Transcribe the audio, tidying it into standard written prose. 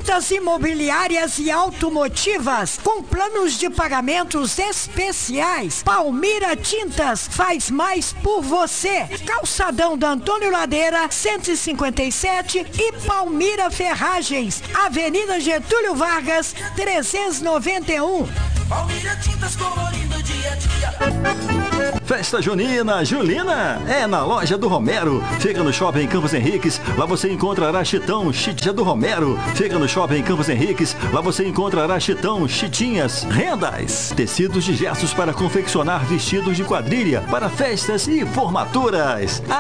Tintas imobiliárias e automotivas com planos de pagamentos especiais. Palmira Tintas faz mais por você. Calçadão da Antônio Ladeira, 157 e Palmira Ferragens, Avenida Getúlio Vargas, 391. Palmira Tintas colorindo o dia a dia. Festa Junina Julina é na loja do Romero. Fica no Shopping Campos Henriques. Lá você encontrará Chitão, Chitinha do Romero. Fica no Shopping Campos Henriques. Lá você encontrará Chitão, Chitinhas, rendas, tecidos de gessos para confeccionar vestidos de quadrilha para festas e formaturas.